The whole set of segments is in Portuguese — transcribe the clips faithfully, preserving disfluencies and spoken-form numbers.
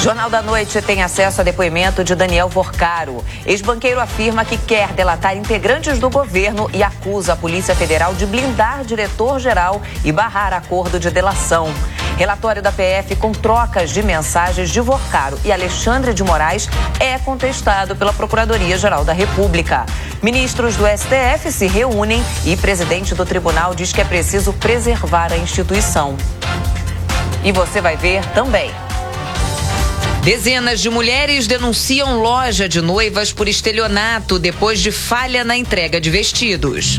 Jornal da Noite tem acesso a depoimento de Daniel Vorcaro. Ex-banqueiro afirma que quer delatar integrantes do governo e acusa a Polícia Federal de blindar diretor-geral e barrar acordo de delação. Relatório da P F com trocas de mensagens de Vorcaro e Alexandre de Moraes é contestado pela Procuradoria-Geral da República. Ministros do S T F se reúnem e presidente do tribunal diz que é preciso preservar a instituição. E você vai ver também. Dezenas de mulheres denunciam loja de noivas por estelionato depois de falha na entrega de vestidos.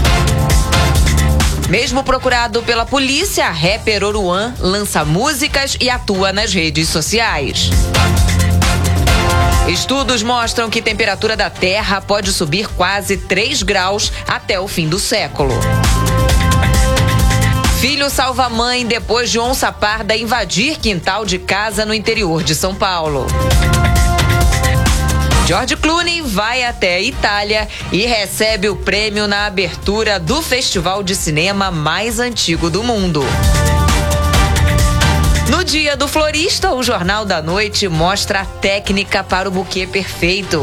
Mesmo procurado pela polícia, rapper Oruan lança músicas e atua nas redes sociais. Estudos mostram que a temperatura da Terra pode subir quase três graus até o fim do século. Filho salva a mãe depois de onça parda invadir quintal de casa no interior de São Paulo. George Clooney vai até a Itália e recebe o prêmio na abertura do festival de cinema mais antigo do mundo. No dia do florista, o Jornal da Noite mostra a técnica para o buquê perfeito.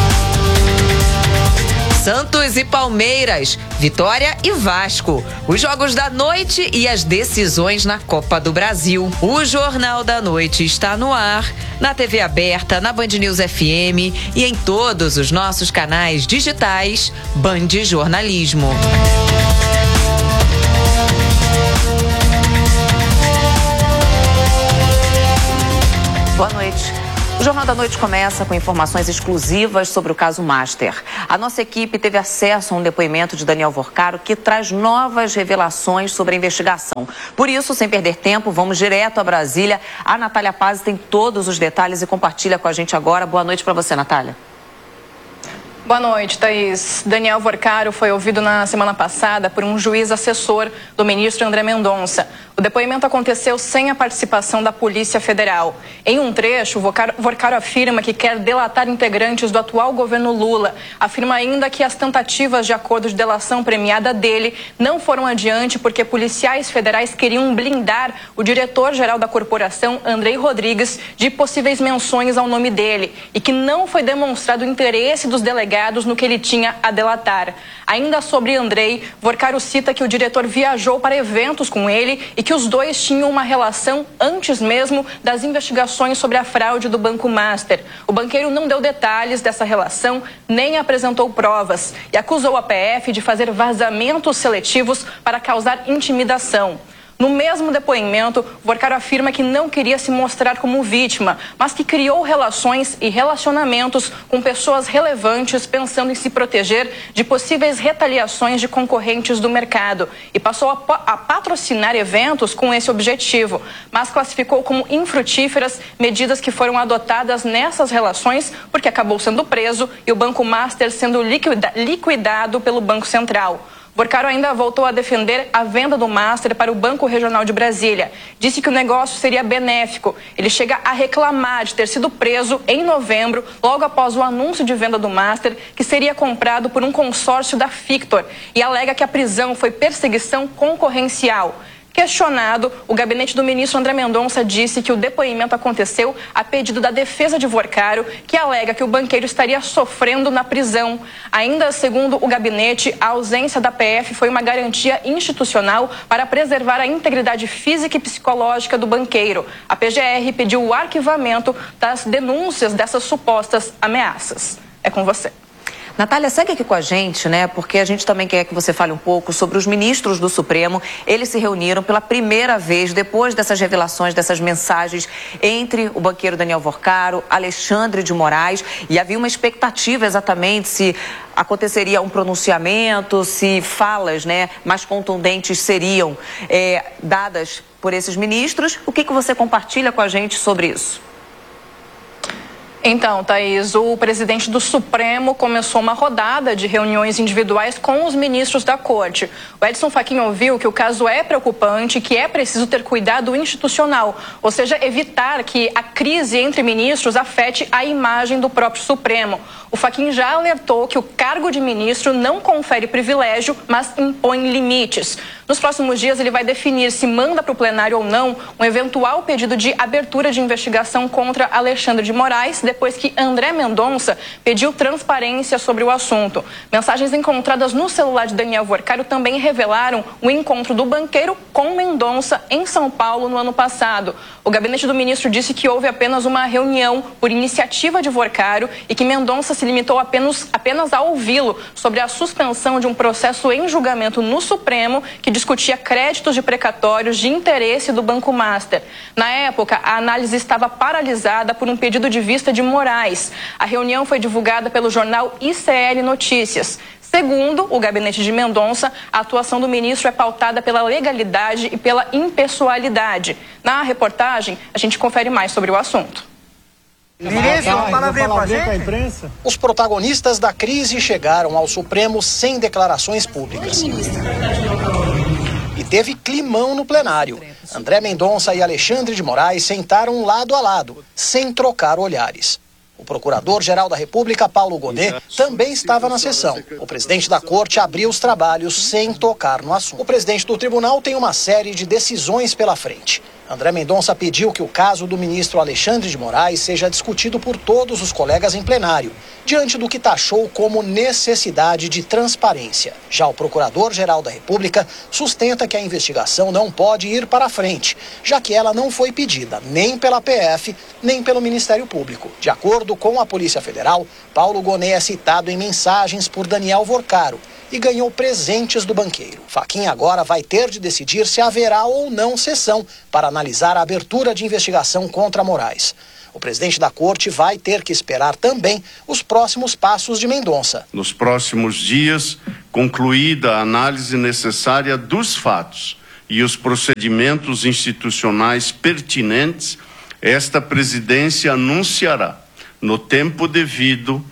Santos e Palmeiras, Vitória e Vasco, os jogos da noite e as decisões na Copa do Brasil. O Jornal da Noite está no ar, na T V aberta, na Band News F M e em todos os nossos canais digitais Band Jornalismo. Boa noite. O Jornal da Noite começa com informações exclusivas sobre o caso Master. A nossa equipe teve acesso a um depoimento de Daniel Vorcaro que traz novas revelações sobre a investigação. Por isso, sem perder tempo, vamos direto a Brasília. A Natália Paz tem todos os detalhes e compartilha com a gente agora. Boa noite para você, Natália. Boa noite, Thaís. Daniel Vorcaro foi ouvido na semana passada por um juiz assessor do ministro André Mendonça. O depoimento aconteceu sem a participação da Polícia Federal. Em um trecho, Vorcaro afirma que quer delatar integrantes do atual governo Lula. Afirma ainda que as tentativas de acordo de delação premiada dele não foram adiante porque policiais federais queriam blindar o diretor-geral da corporação, Andrei Rodrigues, de possíveis menções ao nome dele e que não foi demonstrado interesse dos delegados no que ele tinha a delatar. Ainda sobre Andrei, Vorcaro cita que o diretor viajou para eventos com ele e que os dois tinham uma relação antes mesmo das investigações sobre a fraude do Banco Master. O banqueiro não deu detalhes dessa relação, nem apresentou provas e acusou a P F de fazer vazamentos seletivos para causar intimidação. No mesmo depoimento, Vorcaro afirma que não queria se mostrar como vítima, mas que criou relações e relacionamentos com pessoas relevantes pensando em se proteger de possíveis retaliações de concorrentes do mercado e passou a, a patrocinar eventos com esse objetivo, mas classificou como infrutíferas medidas que foram adotadas nessas relações porque acabou sendo preso e o Banco Master sendo liquida, liquidado pelo Banco Central. Vorcaro ainda voltou a defender a venda do Master para o Banco Regional de Brasília. Disse que o negócio seria benéfico. Ele chega a reclamar de ter sido preso em novembro, logo após o anúncio de venda do Master, que seria comprado por um consórcio da Fictor, e alega que a prisão foi perseguição concorrencial. Questionado, o gabinete do ministro André Mendonça disse que o depoimento aconteceu a pedido da defesa de Vorcaro, que alega que o banqueiro estaria sofrendo na prisão. Ainda segundo o gabinete, a ausência da P F foi uma garantia institucional para preservar a integridade física e psicológica do banqueiro. A P G R pediu o arquivamento das denúncias dessas supostas ameaças. É com você. Natália, segue aqui com a gente, né? Porque a gente também quer que você fale um pouco sobre os ministros do Supremo. Eles se reuniram pela primeira vez depois dessas revelações, dessas mensagens entre o banqueiro Daniel Vorcaro, Alexandre de Moraes, e havia uma expectativa exatamente se aconteceria um pronunciamento, se falas, né, mais contundentes seriam é, dadas por esses ministros. O que que você compartilha com a gente sobre isso? Então, Thaís, o presidente do Supremo começou uma rodada de reuniões individuais com os ministros da Corte. O Edson Fachin ouviu que o caso é preocupante e que é preciso ter cuidado institucional, ou seja, evitar que a crise entre ministros afete a imagem do próprio Supremo. o Fachin já alertou que o cargo de ministro não confere privilégio, mas impõe limites. Nos próximos dias, ele vai definir se manda para o plenário ou não um eventual pedido de abertura de investigação contra Alexandre de Moraes, depois que André Mendonça pediu transparência sobre o assunto. Mensagens encontradas no celular de Daniel Worcário também revelaram o encontro do banqueiro com Mendonça em São Paulo no ano passado. O gabinete do ministro disse que houve apenas uma reunião por iniciativa de Worcário e que Mendonça se limitou apenas, apenas a ouvi-lo sobre a suspensão de um processo em julgamento no Supremo que discutia créditos de precatórios de interesse do Banco Master. Na época, a análise estava paralisada por um pedido de vista de Moraes. A reunião foi divulgada pelo jornal I C L Notícias. Segundo o gabinete de Mendonça, a atuação do ministro é pautada pela legalidade e pela impessoalidade. Na reportagem, a gente confere mais sobre o assunto. Ministro, uma palavrinha pra gente. Os protagonistas da crise chegaram ao Supremo sem declarações públicas. E teve climão no plenário. André Mendonça e Alexandre de Moraes sentaram lado a lado, sem trocar olhares. O Procurador-Geral da República, Paulo Gonet, também estava na sessão. O presidente da Corte abriu os trabalhos sem tocar no assunto. O presidente do tribunal tem uma série de decisões pela frente. André Mendonça pediu que o caso do ministro Alexandre de Moraes seja discutido por todos os colegas em plenário, diante do que taxou como necessidade de transparência. Já o Procurador-Geral da República sustenta que a investigação não pode ir para frente, já que ela não foi pedida nem pela P F, nem pelo Ministério Público. De acordo com a Polícia Federal, Paulo Gonet é citado em mensagens por Daniel Worcário e ganhou presentes do banqueiro. Fachin agora vai ter de decidir se haverá ou não sessão para analisar a abertura de investigação contra Moraes. O presidente da Corte vai ter que esperar também os próximos passos de Mendonça. Nos próximos dias, concluída a análise necessária dos fatos e os procedimentos institucionais pertinentes, esta presidência anunciará, no tempo devido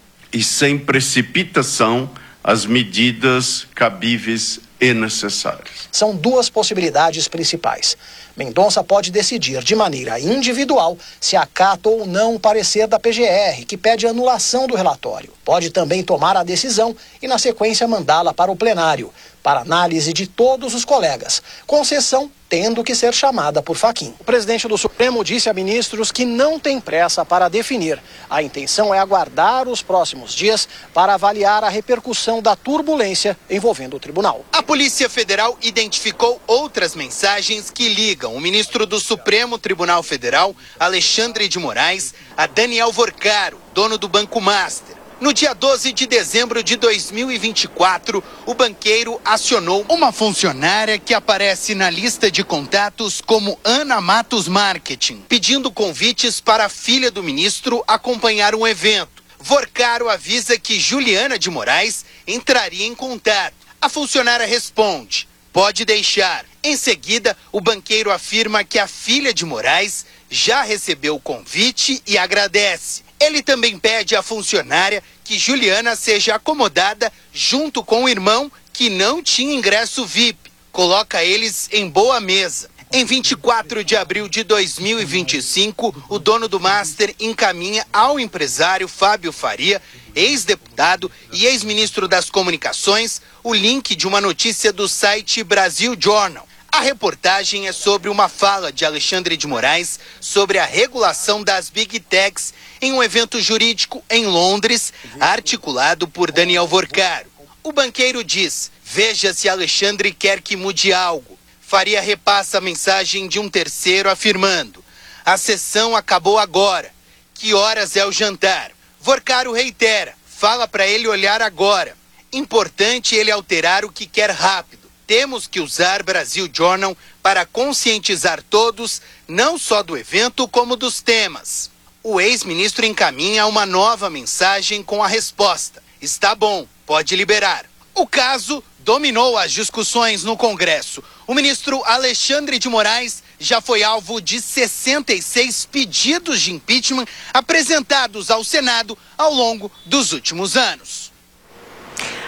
e sem precipitação, as medidas cabíveis e necessárias. São duas possibilidades principais. Mendonça pode decidir de maneira individual se acata ou não o parecer da P G R, que pede anulação do relatório. Pode também tomar a decisão e, na sequência, mandá-la para o plenário, para análise de todos os colegas, com sessão tendo que ser chamada por Fachin. O presidente do Supremo disse a ministros que não tem pressa para definir. A intenção é aguardar os próximos dias para avaliar a repercussão da turbulência envolvendo o tribunal. A Polícia Federal identificou outras mensagens que ligam o ministro do Supremo Tribunal Federal, Alexandre de Moraes, a Daniel Worcário, dono do Banco Master. No dia doze de dezembro de dois mil e vinte e quatro, o banqueiro acionou uma funcionária que aparece na lista de contatos como Ana Matos Marketing, pedindo convites para a filha do ministro acompanhar um evento. Worcário avisa que Juliana de Moraes entraria em contato. A funcionária responde: pode deixar. Em seguida, o banqueiro afirma que a filha de Moraes já recebeu o convite e agradece. Ele também pede à funcionária que Juliana seja acomodada junto com o irmão que não tinha ingresso V I P. Coloca eles em boa mesa. Em vinte e quatro de abril de dois mil e vinte e cinco, o dono do Master encaminha ao empresário Fábio Faria, ex-deputado e ex-ministro das Comunicações, o link de uma notícia do site Brasil Journal. A reportagem é sobre uma fala de Alexandre de Moraes sobre a regulação das Big Techs em um evento jurídico em Londres, articulado por Daniel Worcário. O banqueiro diz: veja se Alexandre quer que mude algo. Faria repassa a mensagem de um terceiro afirmando: a sessão acabou agora. Que horas é o jantar? Worcário reitera: fala para ele olhar agora. Importante ele alterar o que quer rápido. Temos que usar Brasil Journal para conscientizar todos, não só do evento, como dos temas. O ex-ministro encaminha uma nova mensagem com a resposta: está bom, pode liberar. O caso dominou as discussões no Congresso. O ministro Alexandre de Moraes já foi alvo de sessenta e seis pedidos de impeachment apresentados ao Senado ao longo dos últimos anos.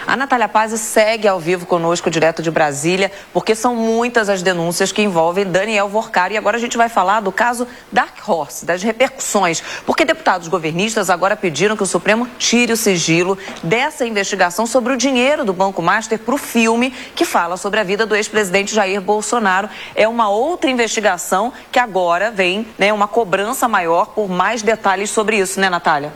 A Natália Pazzi segue ao vivo conosco, direto de Brasília, porque são muitas as denúncias que envolvem Daniel Vorcaro. E agora a gente vai falar do caso Dark Horse, das repercussões. Porque deputados governistas agora pediram que o Supremo tire o sigilo dessa investigação sobre o dinheiro do Banco Master para o filme que fala sobre a vida do ex-presidente Jair Bolsonaro. É uma outra investigação que agora vem, né, uma cobrança maior por mais detalhes sobre isso, né, Natália?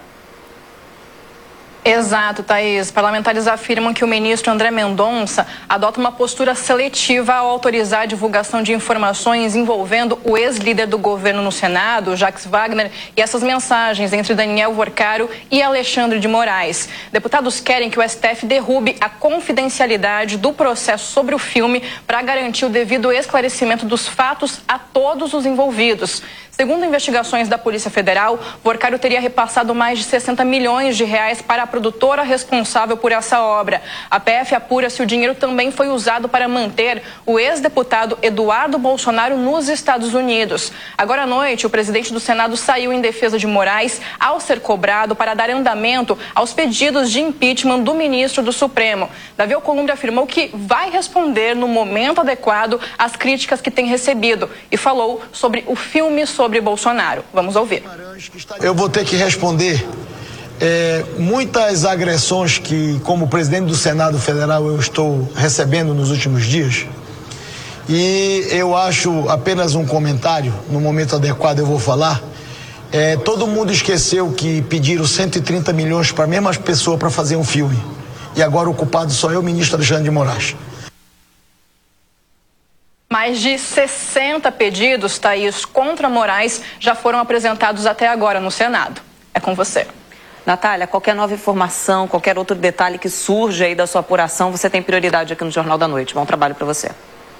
Exato, Thaís. Parlamentares afirmam que o ministro André Mendonça adota uma postura seletiva ao autorizar a divulgação de informações envolvendo o ex-líder do governo no Senado, Jacques Wagner, e essas mensagens entre Daniel Vorcaro e Alexandre de Moraes. Deputados querem que o S T F derrube a confidencialidade do processo sobre o filme para garantir o devido esclarecimento dos fatos a todos os envolvidos. Segundo investigações da Polícia Federal, Vorcaro teria repassado mais de sessenta milhões de reais para a produtora responsável por essa obra. A P F apura se o dinheiro também foi usado para manter o ex-deputado Eduardo Bolsonaro nos Estados Unidos. Agora à noite, o presidente do Senado saiu em defesa de Moraes ao ser cobrado para dar andamento aos pedidos de impeachment do ministro do Supremo. Davi Alcolumbre afirmou que vai responder no momento adequado às críticas que tem recebido e falou sobre o filme sobre sobre Bolsonaro. Vamos ouvir. Eu vou ter que responder é, muitas agressões que, como presidente do Senado Federal, eu estou recebendo nos últimos dias. E eu acho apenas um comentário, no momento adequado eu vou falar. É, todo mundo esqueceu que pediram cento e trinta milhões para a mesma pessoa para fazer um filme. E agora o culpado só é o ministro Alexandre de Moraes. Mais de sessenta pedidos, Thaís, contra Moraes já foram apresentados até agora no Senado. É com você. Natália, qualquer nova informação, qualquer outro detalhe que surja aí da sua apuração, você tem prioridade aqui no Jornal da Noite. Bom trabalho para você.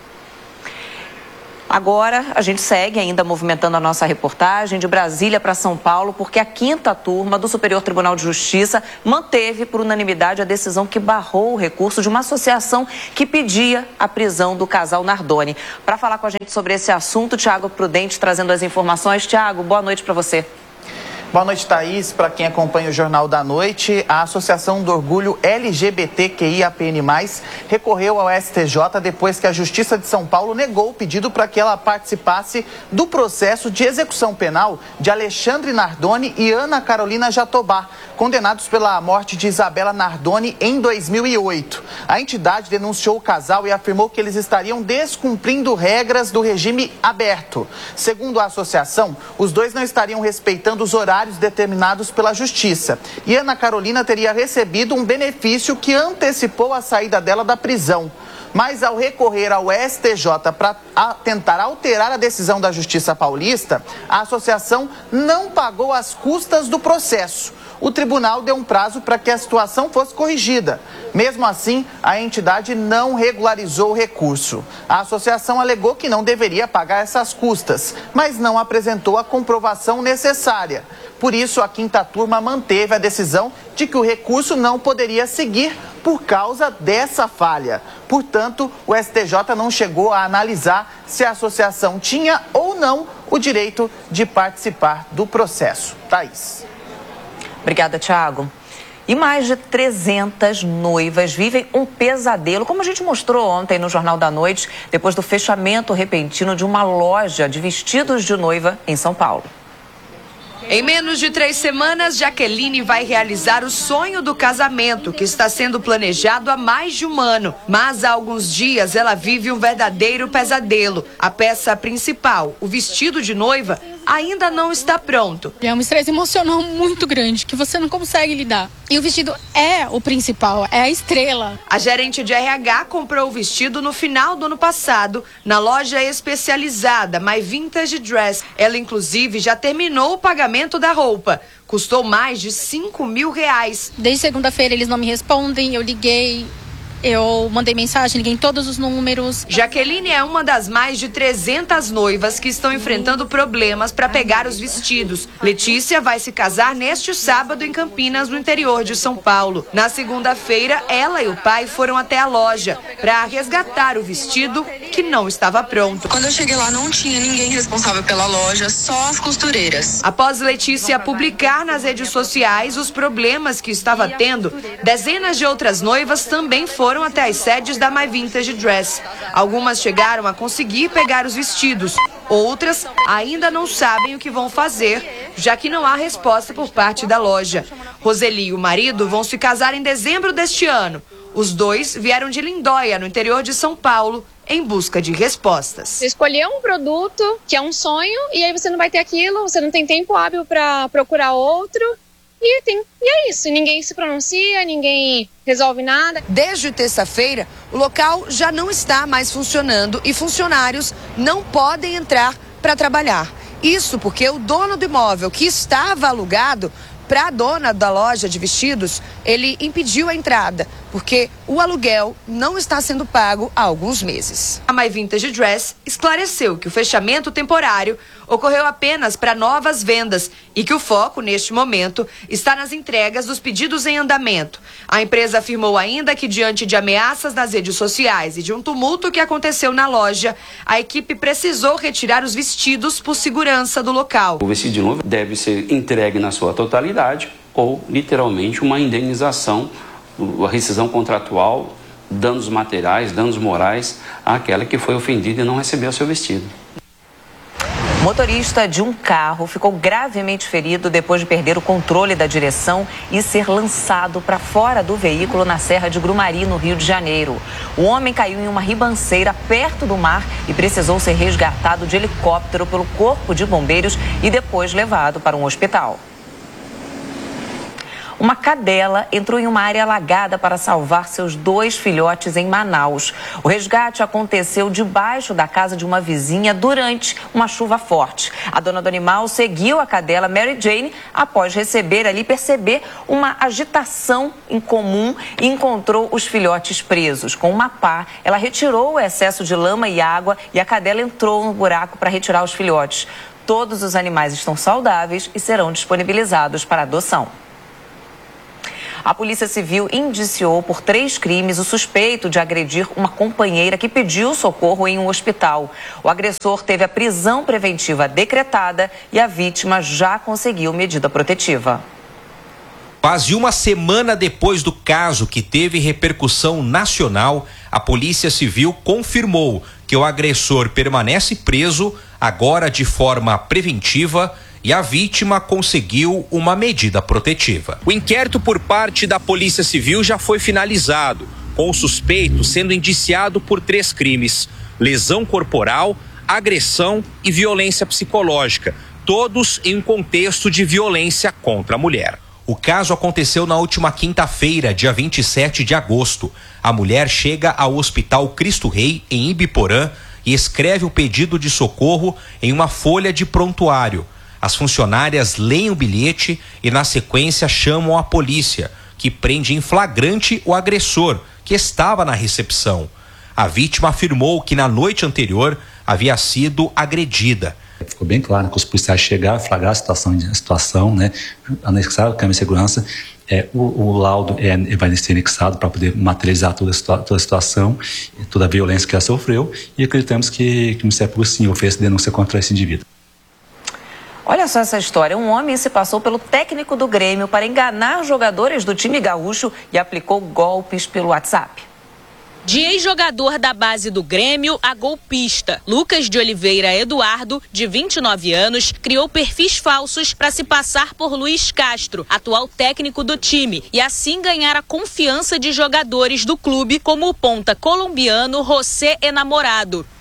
Agora, a gente segue ainda movimentando a nossa reportagem de Brasília para São Paulo, porque a quinta turma do Superior Tribunal de Justiça manteve por unanimidade a decisão que barrou o recurso de uma associação que pedia a prisão do casal Nardoni. Para falar com a gente sobre esse assunto, Tiago Prudente trazendo as informações. Tiago, boa noite para você. Boa noite, Thaís. Para quem acompanha o Jornal da Noite, a Associação do Orgulho L G B T Q I A P N mais, recorreu ao S T J depois que a Justiça de São Paulo negou o pedido para que ela participasse do processo de execução penal de Alexandre Nardoni e Ana Carolina Jatobá, condenados pela morte de Isabela Nardoni em dois mil e oito. A entidade denunciou o casal e afirmou que eles estariam descumprindo regras do regime aberto. Segundo a associação, os dois não estariam respeitando os horários determinados pela Justiça. E Ana Carolina teria recebido um benefício que antecipou a saída dela da prisão. Mas ao recorrer ao S T J para tentar alterar a decisão da Justiça Paulista, a associação não pagou as custas do processo. O tribunal deu um prazo para que a situação fosse corrigida. Mesmo assim, a entidade não regularizou o recurso. A associação alegou que não deveria pagar essas custas, mas não apresentou a comprovação necessária. Por isso, a quinta turma manteve a decisão de que o recurso não poderia seguir por causa dessa falha. Portanto, o S T J não chegou a analisar se a associação tinha ou não o direito de participar do processo. Thaís. Obrigada, Tiago. E mais de trezentas noivas vivem um pesadelo, como a gente mostrou ontem no Jornal da Noite, depois do fechamento repentino de uma loja de vestidos de noiva em São Paulo. Em menos de três semanas, Jaqueline vai realizar o sonho do casamento, que está sendo planejado há mais de um ano. Mas há alguns dias ela vive um verdadeiro pesadelo. A peça principal, o vestido de noiva, ainda não está pronto. É um estresse emocional muito grande, que você não consegue lidar. E o vestido é o principal, é a estrela. A gerente de R H comprou o vestido no final do ano passado, na loja especializada My Vintage Dress. Ela, inclusive, já terminou o pagamento da roupa. Custou mais de cinco mil reais. Desde segunda-feira eles não me respondem, eu liguei, Eu mandei mensagem, liguei em todos os números. Jaqueline é uma das mais de trezentas noivas que estão enfrentando problemas para pegar os vestidos. Letícia vai se casar neste sábado em Campinas, no interior de São Paulo. Na segunda-feira, ela e o pai foram até a loja para resgatar o vestido que não estava pronto. Quando eu cheguei lá, não tinha ninguém responsável pela loja, só as costureiras. Após Letícia publicar nas redes sociais os problemas que estava tendo, dezenas de outras noivas também foram até as sedes da My Vintage Dress. Algumas chegaram a conseguir pegar os vestidos, outras ainda não sabem o que vão fazer, já que não há resposta por parte da loja. Roseli e o marido vão se casar em dezembro deste ano. Os dois vieram de Lindóia, no interior de São Paulo, em busca de respostas. Você escolheu um produto que é um sonho e aí você não vai ter aquilo, você não tem tempo hábil para procurar outro. E, tem, e é isso, ninguém se pronuncia, ninguém resolve nada. Desde terça-feira, o local já não está mais funcionando e funcionários não podem entrar para trabalhar. Isso porque o dono do imóvel, que estava alugado para a dona da loja de vestidos, ele impediu a entrada, porque o aluguel não está sendo pago há alguns meses. A My Vintage Dress esclareceu que o fechamento temporário ocorreu apenas para novas vendas e que o foco, neste momento, está nas entregas dos pedidos em andamento. A empresa afirmou ainda que, diante de ameaças nas redes sociais e de um tumulto que aconteceu na loja, a equipe precisou retirar os vestidos por segurança do local. O vestido de noiva deve ser entregue na sua totalidade ou, literalmente, uma indenização, a rescisão contratual, danos materiais, danos morais àquela que foi ofendida e não recebeu seu vestido. O motorista de um carro ficou gravemente ferido depois de perder o controle da direção e ser lançado para fora do veículo na Serra de Grumari, no Rio de Janeiro. O homem caiu em uma ribanceira perto do mar e precisou ser resgatado de helicóptero pelo Corpo de Bombeiros e depois levado para um hospital. Uma cadela entrou em uma área alagada para salvar seus dois filhotes em Manaus. O resgate aconteceu debaixo da casa de uma vizinha durante uma chuva forte. A dona do animal seguiu a cadela Mary Jane após receber ali, perceber uma agitação incomum e encontrou os filhotes presos. Com uma pá, ela retirou o excesso de lama e água e a cadela entrou no buraco para retirar os filhotes. Todos os animais estão saudáveis e serão disponibilizados para adoção. A Polícia Civil indiciou por três crimes o suspeito de agredir uma companheira que pediu socorro em um hospital. O agressor teve a prisão preventiva decretada e a vítima já conseguiu medida protetiva. Quase uma semana depois do caso, que teve repercussão nacional, a Polícia Civil confirmou que o agressor permanece preso, agora de forma preventiva, e a vítima conseguiu uma medida protetiva. O inquérito por parte da Polícia Civil já foi finalizado, com o suspeito sendo indiciado por três crimes: lesão corporal, agressão e violência psicológica, todos em um contexto de violência contra a mulher. O caso aconteceu na última quinta-feira, dia vinte e sete de agosto. A mulher chega ao Hospital Cristo Rei, em Ibiporã, e escreve o pedido de socorro em uma folha de prontuário. As funcionárias leem o bilhete e, na sequência, chamam a polícia, que prende em flagrante o agressor, que estava na recepção. A vítima afirmou que na noite anterior havia sido agredida. Ficou bem claro que os policiais chegaram, flagraram a situação, a situação, né? Anexaram a câmera de segurança. É, o, o laudo é, vai ser anexado para poder materializar toda a, toda a situação, toda a violência que ela sofreu, e acreditamos que, que o Ministério Público sim oferece denúncia contra esse indivíduo. Olha só essa história. Um homem se passou pelo técnico do Grêmio para enganar jogadores do time gaúcho e aplicou golpes pelo WhatsApp. De ex-jogador da base do Grêmio a golpista, Lucas de Oliveira Eduardo, de vinte e nove anos, criou perfis falsos para se passar por Luiz Castro, atual técnico do time, e assim ganhar a confiança de jogadores do clube, como o ponta colombiano José Enamorado.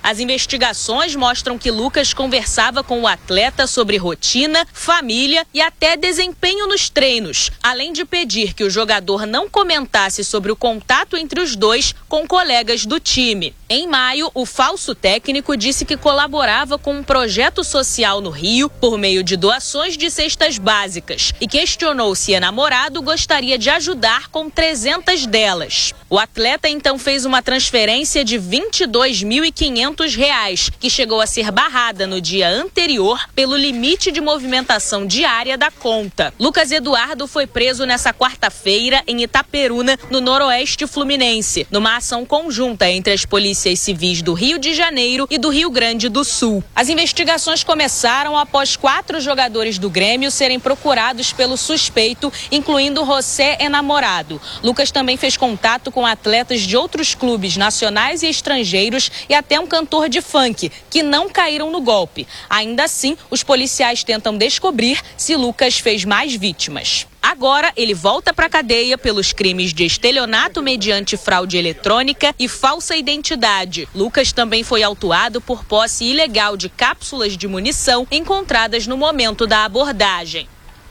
As investigações mostram que Lucas conversava com o atleta sobre rotina, família e até desempenho nos treinos, além de pedir que o jogador não comentasse sobre o contato entre os dois com colegas do time. Em maio, o falso técnico disse que colaborava com um projeto social no Rio por meio de doações de cestas básicas e questionou se a namorado gostaria de ajudar com trezentas delas. O atleta então fez uma transferência de vinte e dois mil e quinhentos reais, que chegou a ser barrada no dia anterior pelo limite de movimentação diária da conta. Lucas Eduardo foi preso nessa quarta-feira em Itaperuna, no noroeste fluminense, numa ação conjunta entre as polícias civis do Rio de Janeiro e do Rio Grande do Sul. As investigações começaram após quatro jogadores do Grêmio serem procurados pelo suspeito, incluindo José Enamorado. Lucas também fez contato com atletas de outros clubes nacionais e estrangeiros e até um cantor de funk, que não caíram no golpe. Ainda assim, os policiais tentam descobrir se Lucas fez mais vítimas. Agora, ele volta para a cadeia pelos crimes de estelionato mediante fraude eletrônica e falsa identidade. Lucas também foi autuado por posse ilegal de cápsulas de munição encontradas no momento da abordagem.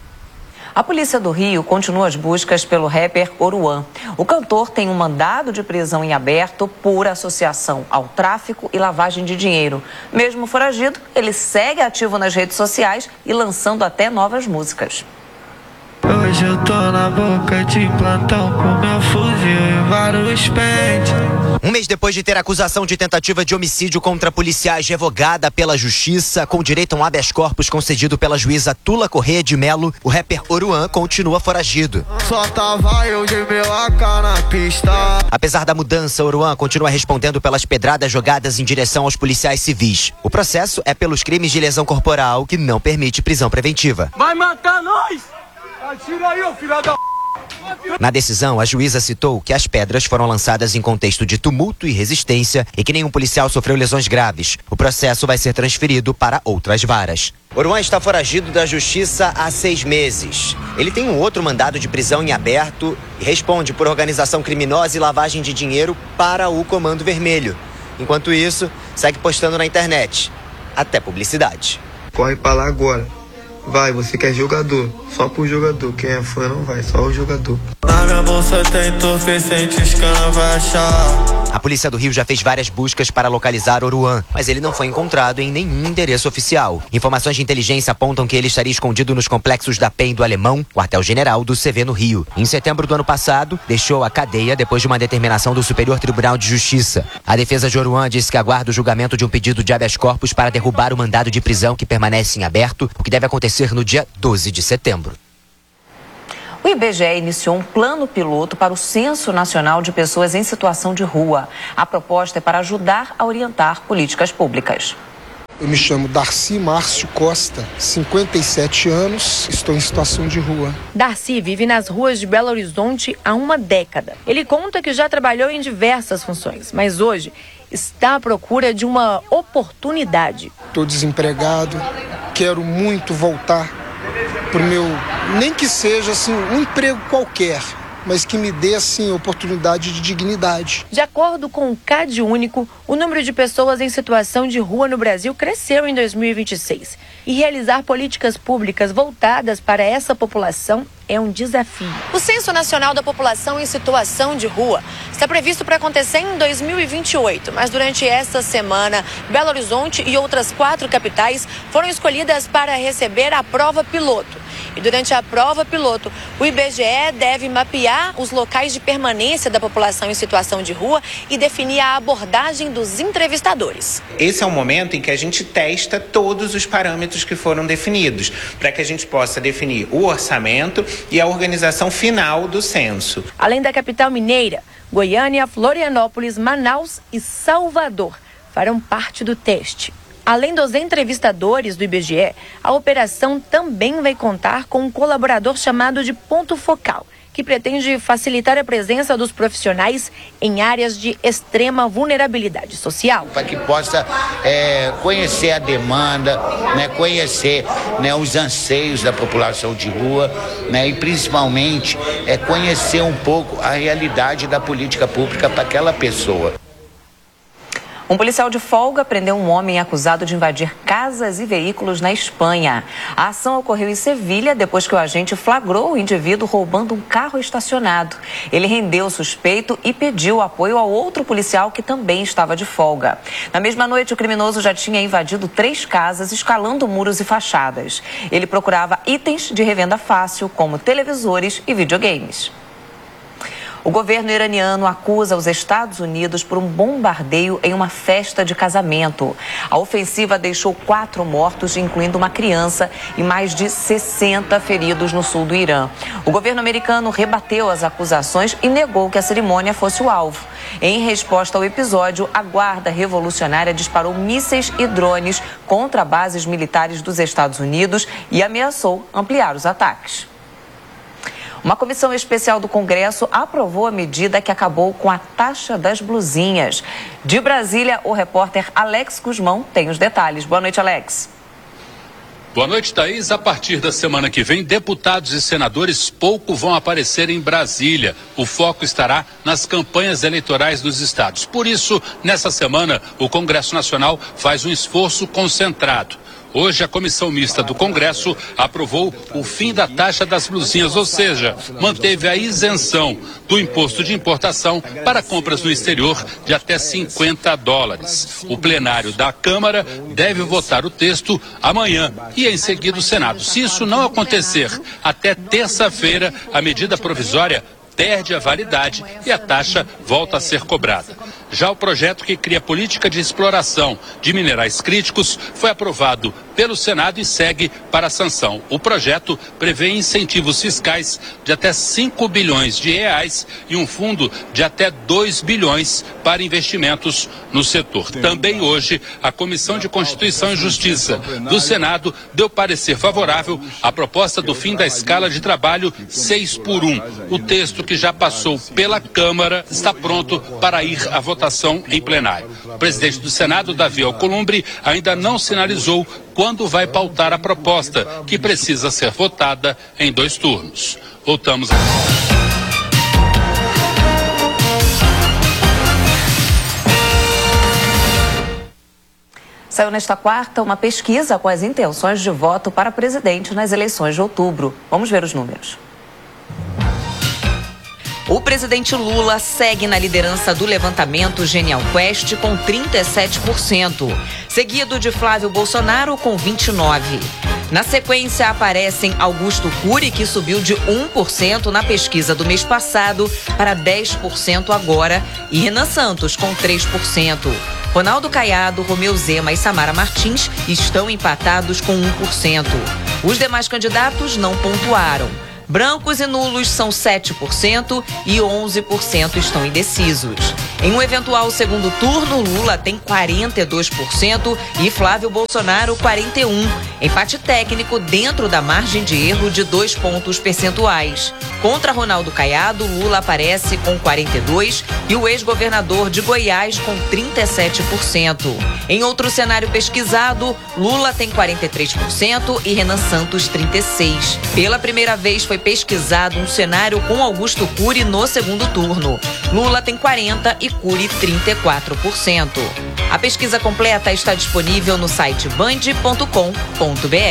A polícia do Rio continua as buscas pelo rapper Oruan. O cantor tem um mandado de prisão em aberto por associação ao tráfico e lavagem de dinheiro. Mesmo foragido, ele segue ativo nas redes sociais e lançando até novas músicas. Hoje eu tô na boca de plantão com meu fuzil e vários pentes. Um mês depois de ter acusação de tentativa de homicídio contra policiais revogada pela justiça, com direito a um habeas corpus concedido pela juíza Tula Corrêa de Melo, o rapper Oruan continua foragido. Só tava eu de meu A K na pista. Apesar da mudança, Oruan continua respondendo pelas pedradas jogadas em direção aos policiais civis. O processo é pelos crimes de lesão corporal, que não permite prisão preventiva. Vai matar nós! Atira aí, ô filho da... Na decisão, a juíza citou que as pedras foram lançadas em contexto de tumulto e resistência e que nenhum policial sofreu lesões graves. O processo vai ser transferido para outras varas. Oruan está foragido da justiça há seis meses. Ele tem um outro mandado de prisão em aberto e responde por organização criminosa e lavagem de dinheiro para o Comando Vermelho. Enquanto isso, segue postando na internet. Até publicidade. Corre pra lá agora. Vai, você quer jogador, só pro jogador, quem é fã não vai, só o jogador. Na minha bolsa tem entorpecentes que não vai achar. A polícia do Rio já fez várias buscas para localizar Oruan, mas ele não foi encontrado em nenhum endereço oficial. Informações de inteligência apontam que ele estaria escondido nos complexos da P E M do Alemão, quartel-general do C V no Rio. Em setembro do ano passado, deixou a cadeia depois de uma determinação do Superior Tribunal de Justiça. A defesa de Oruan disse que aguarda o julgamento de um pedido de habeas corpus para derrubar o mandado de prisão que permanece em aberto, o que deve acontecer no dia doze de setembro. O I B G E iniciou um plano piloto para o Censo Nacional de Pessoas em Situação de Rua. A proposta é para ajudar a orientar políticas públicas. Eu me chamo Darcy Márcio Costa, cinquenta e sete anos, estou em situação de rua. Darcy vive nas ruas de Belo Horizonte há uma década. Ele conta que já trabalhou em diversas funções, mas hoje está à procura de uma oportunidade. Estou desempregado, quero muito voltar para o meu, nem que seja assim, um emprego qualquer, mas que me dê assim oportunidade de dignidade. De acordo com o CAD Único, o número de pessoas em situação de rua no Brasil cresceu em dois mil e vinte e seis. E realizar políticas públicas voltadas para essa população é um desafio. O Censo Nacional da População em Situação de Rua está previsto para acontecer em dois mil e vinte e oito, mas durante esta semana, Belo Horizonte e outras quatro capitais foram escolhidas para receber a prova piloto. E durante a prova piloto, o I B G E deve mapear os locais de permanência da população em situação de rua e definir a abordagem dos entrevistadores. Esse é o momento em que a gente testa todos os parâmetros que foram definidos, para que a gente possa definir o orçamento e a organização final do censo. Além da capital mineira, Goiânia, Florianópolis, Manaus e Salvador farão parte do teste. Além dos entrevistadores do I B G E, a operação também vai contar com um colaborador chamado de ponto focal, que pretende facilitar a presença dos profissionais em áreas de extrema vulnerabilidade social. Para que possa é, conhecer a demanda, né, conhecer, né, os anseios da população de rua, né, e principalmente é, conhecer um pouco a realidade da política pública para aquela pessoa. Um policial de folga prendeu um homem acusado de invadir casas e veículos na Espanha. A ação ocorreu em Sevilha depois que o agente flagrou o indivíduo roubando um carro estacionado. Ele rendeu o suspeito e pediu apoio ao outro policial que também estava de folga. Na mesma noite, o criminoso já tinha invadido três casas, escalando muros e fachadas. Ele procurava itens de revenda fácil, como televisores e videogames. O governo iraniano acusa os Estados Unidos por um bombardeio em uma festa de casamento. A ofensiva deixou quatro mortos, incluindo uma criança, e mais de sessenta feridos no sul do Irã. O governo americano rebateu as acusações e negou que a cerimônia fosse o alvo. Em resposta ao episódio, a Guarda Revolucionária disparou mísseis e drones contra bases militares dos Estados Unidos e ameaçou ampliar os ataques. Uma comissão especial do Congresso aprovou a medida que acabou com a taxa das blusinhas. De Brasília, o repórter Alex Guzmão tem os detalhes. Boa noite, Alex. Boa noite, Thaís. A partir da semana que vem, deputados e senadores pouco vão aparecer em Brasília. O foco estará nas campanhas eleitorais dos estados. Por isso, nessa semana, o Congresso Nacional faz um esforço concentrado. Hoje, a Comissão Mista do Congresso aprovou o fim da taxa das blusinhas, ou seja, manteve a isenção do imposto de importação para compras no exterior de até cinquenta dólares. O plenário da Câmara deve votar o texto amanhã e, em seguida, o Senado. Se isso não acontecer até terça-feira, a medida provisória perde a validade e a taxa volta a ser cobrada. Já o projeto que cria política de exploração de minerais críticos foi aprovado pelo Senado e segue para a sanção. O projeto prevê incentivos fiscais de até cinco bilhões de reais e um fundo de até dois bilhões para investimentos no setor. Também hoje, a Comissão de Constituição e Justiça do Senado deu parecer favorável à proposta do fim da escala de trabalho seis por um. O texto, que já passou pela Câmara, está pronto para ir à votação em plenário. O presidente do Senado, Davi Alcolumbre, ainda não sinalizou quando vai pautar a proposta, que precisa ser votada em dois turnos. Voltamos a... Saiu nesta quarta uma pesquisa com as intenções de voto para presidente nas eleições de outubro. Vamos ver os números. O presidente Lula segue na liderança do levantamento Genial Quest com trinta e sete por cento, seguido de Flávio Bolsonaro com vinte e nove por cento. Na sequência aparecem Augusto Cury, que subiu de um por cento na pesquisa do mês passado para dez por cento agora, e Renan Santos com três por cento. Ronaldo Caiado, Romeu Zema e Samara Martins estão empatados com um por cento. Os demais candidatos não pontuaram. Brancos e nulos são sete por cento e onze por cento estão indecisos. Em um eventual segundo turno, Lula tem quarenta e dois por cento e Flávio Bolsonaro quarenta e um por cento. Empate técnico dentro da margem de erro de dois pontos percentuais. Contra Ronaldo Caiado, Lula aparece com quarenta e dois por cento e o ex-governador de Goiás com trinta e sete por cento. Em outro cenário pesquisado, Lula tem quarenta e três por cento e Renan Santos trinta e seis por cento. Pela primeira vez foi pesquisado um cenário com Augusto Cury no segundo turno. Lula tem quarenta por cento e Cury trinta e quatro por cento. A pesquisa completa está disponível no site band ponto com ponto br.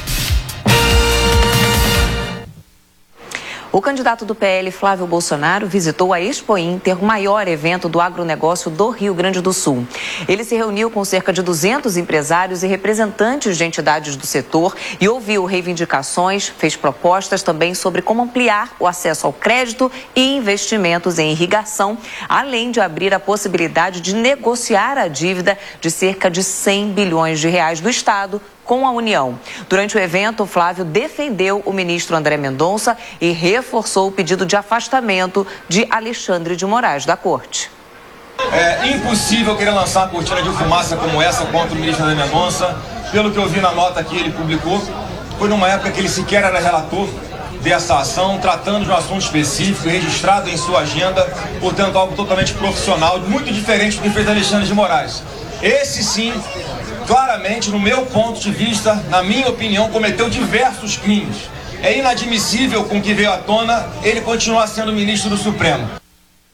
O candidato do P L, Flávio Bolsonaro, visitou a Expo Inter, o maior evento do agronegócio do Rio Grande do Sul. Ele se reuniu com cerca de duzentos empresários e representantes de entidades do setor e ouviu reivindicações, fez propostas também sobre como ampliar o acesso ao crédito e investimentos em irrigação, além de abrir a possibilidade de negociar a dívida de cerca de cem bilhões de reais do Estado com a União. Durante o evento, Flávio defendeu o ministro André Mendonça e reforçou o pedido de afastamento de Alexandre de Moraes da Corte. É impossível querer lançar uma cortina de fumaça como essa contra o ministro André Mendonça. Pelo que eu vi na nota que ele publicou, foi numa época que ele sequer era relator dessa ação, tratando de um assunto específico, registrado em sua agenda, portanto algo totalmente profissional, muito diferente do que fez Alexandre de Moraes. Esse sim, claramente, no meu ponto de vista, na minha opinião, cometeu diversos crimes. É inadmissível com o que veio à tona ele continuar sendo ministro do Supremo.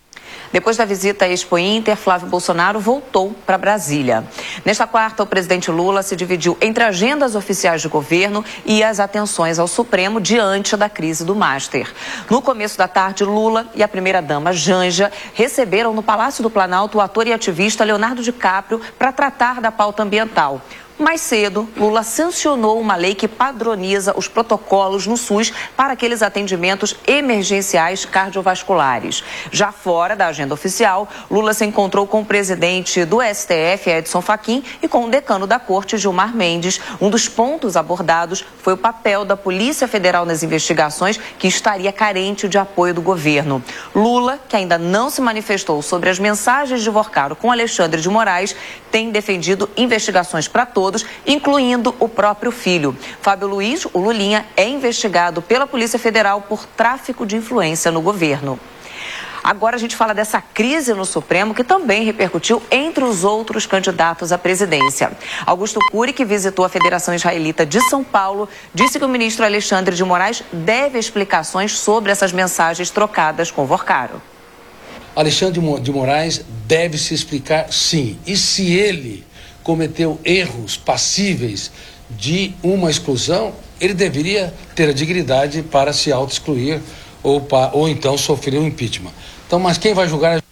Depois da visita à Expo Inter, Flávio Bolsonaro voltou para Brasília. Nesta quarta, o presidente Lula se dividiu entre agendas oficiais de governo e as atenções ao Supremo diante da crise do Master. No começo da tarde, Lula e a primeira-dama Janja receberam no Palácio do Planalto o ator e ativista Leonardo DiCaprio para tratar da pauta ambiental. Mais cedo, Lula sancionou uma lei que padroniza os protocolos no SUS para aqueles atendimentos emergenciais cardiovasculares. Já fora da agenda oficial, Lula se encontrou com o presidente do S T F, Edson Fachin, e com o decano da Corte, Gilmar Mendes. Um dos pontos abordados foi o papel da Polícia Federal nas investigações, que estaria carente de apoio do governo. Lula, que ainda não se manifestou sobre as mensagens de Vorcaro com Alexandre de Moraes, tem defendido investigações para todos, incluindo o próprio filho. Fábio Luiz, o Lulinha, é investigado pela Polícia Federal por tráfico de influência no governo. Agora a gente fala dessa crise no Supremo, que também repercutiu entre os outros candidatos à presidência. Augusto Cury, que visitou a Federação Israelita de São Paulo, disse que o ministro Alexandre de Moraes deve explicações sobre essas mensagens trocadas com Vorcaro. Alexandre de Moraes deve se explicar, sim. E se ele cometeu erros passíveis de uma exclusão, ele deveria ter a dignidade para se auto-excluir ou, ou então sofrer um impeachment. Então, mas quem vai julgar...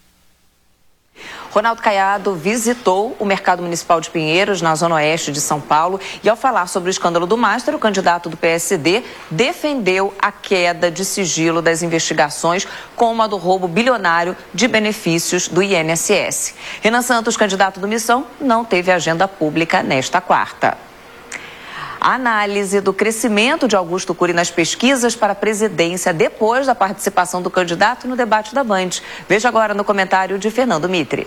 Ronaldo Caiado visitou o Mercado Municipal de Pinheiros, na zona oeste de São Paulo, e ao falar sobre o escândalo do Master, o candidato do P S D defendeu a queda de sigilo das investigações, como a do roubo bilionário de benefícios do I N S S. Renan Santos, candidato do Missão, não teve agenda pública nesta quarta. A análise do crescimento de Augusto Cury nas pesquisas para a presidência depois da participação do candidato no debate da Band. Veja agora no comentário de Fernando Mitre.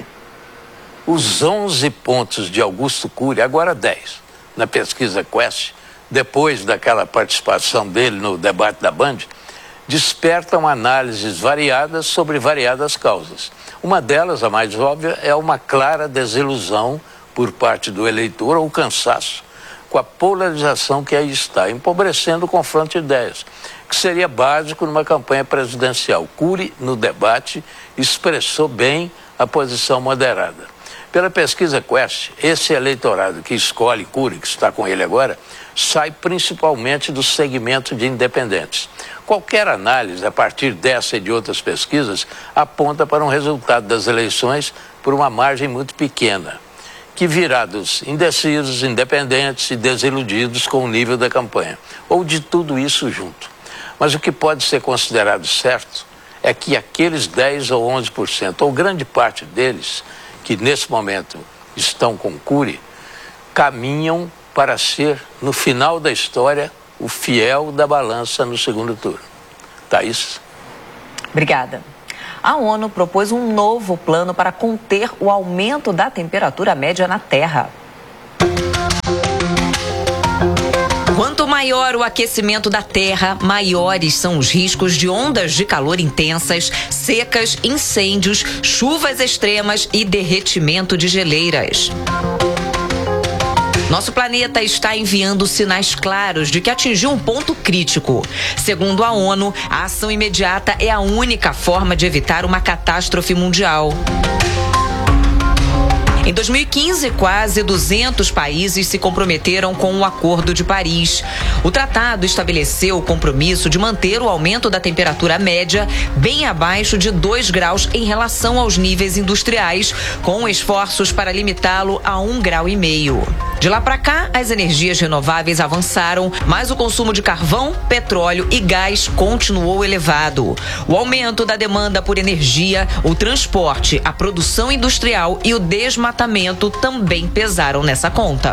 Os onze pontos de Augusto Cury, agora dez, na pesquisa Quest, depois daquela participação dele no debate da Band, despertam análises variadas sobre variadas causas. Uma delas, a mais óbvia, é uma clara desilusão por parte do eleitor ou cansaço com a polarização que aí está, empobrecendo o confronto de ideias, que seria básico numa campanha presidencial. Cury, no debate, expressou bem a posição moderada. Pela pesquisa Quest, esse eleitorado que escolhe Cury, que está com ele agora, sai principalmente do segmento de independentes. Qualquer análise, a partir dessa e de outras pesquisas, aponta para um resultado das eleições por uma margem muito pequena, que virá dos indecisos, independentes e desiludidos com o nível da campanha, ou de tudo isso junto. Mas o que pode ser considerado certo é que aqueles dez ou onze por cento, ou grande parte deles, que nesse momento estão com Cury, caminham para ser, no final da história, o fiel da balança no segundo turno. Thaís? Obrigada. A ONU propôs um novo plano para conter o aumento da temperatura média na Terra. Quanto maior o aquecimento da Terra, maiores são os riscos de ondas de calor intensas, secas, incêndios, chuvas extremas e derretimento de geleiras. Nosso planeta está enviando sinais claros de que atingiu um ponto crítico. Segundo a ONU, a ação imediata é a única forma de evitar uma catástrofe mundial. Em dois mil e quinze, quase duzentos países se comprometeram com o Acordo de Paris. O tratado estabeleceu o compromisso de manter o aumento da temperatura média bem abaixo de dois graus em relação aos níveis industriais, com esforços para limitá-lo a um grau e meio. De lá para cá, as energias renováveis avançaram, mas o consumo de carvão, petróleo e gás continuou elevado. O aumento da demanda por energia, o transporte, a produção industrial e o desmatamento também pesaram nessa conta.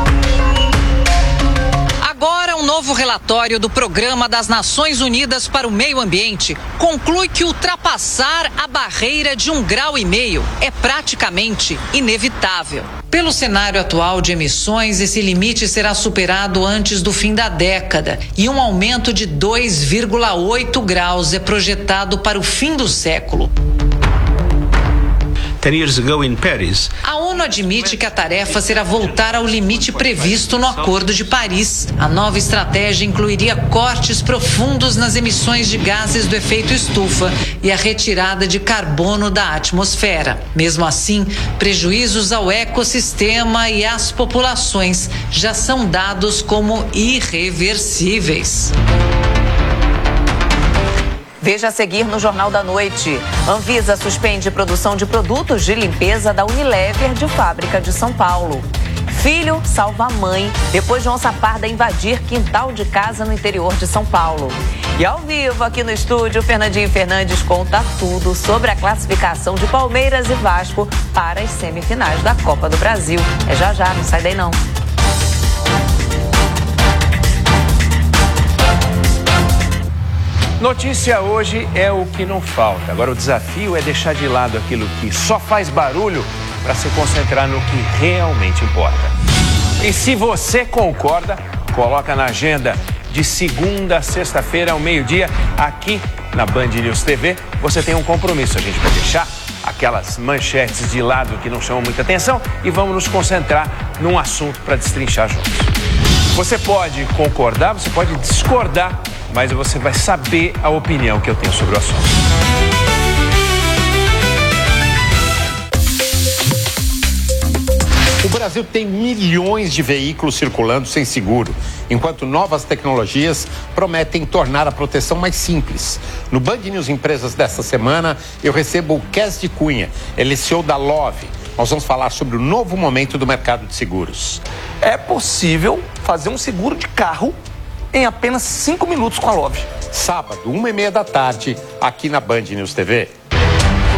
Agora, um novo relatório do Programa das Nações Unidas para o Meio Ambiente conclui que ultrapassar a barreira de um grau e meio é praticamente inevitável. Pelo cenário atual de emissões, esse limite será superado antes do fim da década e um aumento de dois vírgula oito graus é projetado para o fim do século. ten years ago in Paris. A ONU admite que a tarefa será voltar ao limite previsto no Acordo de Paris. A nova estratégia incluiria cortes profundos nas emissões de gases do efeito estufa e a retirada de carbono da atmosfera. Mesmo assim, prejuízos ao ecossistema e às populações já são dados como irreversíveis. Veja a seguir no Jornal da Noite. Anvisa suspende produção de produtos de limpeza da Unilever de fábrica de São Paulo. Filho salva a mãe depois de onça parda invadir quintal de casa no interior de São Paulo. E ao vivo aqui no estúdio, Fernandinho Fernandes conta tudo sobre a classificação de Palmeiras e Vasco para as semifinais da Copa do Brasil. É já já, não sai daí não. Notícia hoje é o que não falta. Agora o desafio é deixar de lado aquilo que só faz barulho para se concentrar no que realmente importa. E se você concorda, coloca na agenda de segunda a sexta-feira ao meio-dia aqui na Band News T V. Você tem um compromisso, a gente vai deixar aquelas manchetes de lado que não chamam muita atenção e vamos nos concentrar num assunto para destrinchar juntos. Você pode concordar, você pode discordar, mas você vai saber a opinião que eu tenho sobre o assunto. O Brasil tem milhões de veículos circulando sem seguro, enquanto novas tecnologias prometem tornar a proteção mais simples. No Band News Empresas desta semana, eu recebo o Kes de Cunha, ele é C E O da Love. Nós vamos falar sobre o novo momento do mercado de seguros. É possível fazer um seguro de carro em apenas cinco minutos com a Love. Sábado, uma e meia da tarde, aqui na Band News T V.